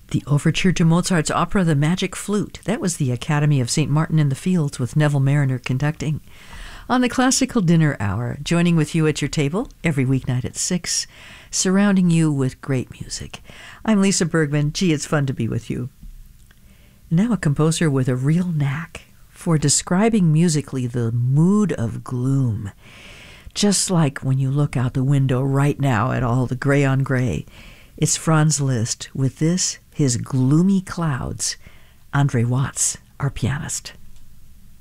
The overture to Mozart's opera The Magic Flute. That was the Academy of St. Martin in the Fields with Neville Mariner conducting. On the Classical Dinner Hour, joining with you at your table every weeknight at 6, surrounding you with great music. I'm Lisa Bergman. Gee, it's fun to be with you. Now a composer with a real knack for describing musically the mood of gloom. Just like when you look out the window right now at all the gray on gray. It's Franz Liszt with this, his gloomy clouds. Andre Watts, our pianist.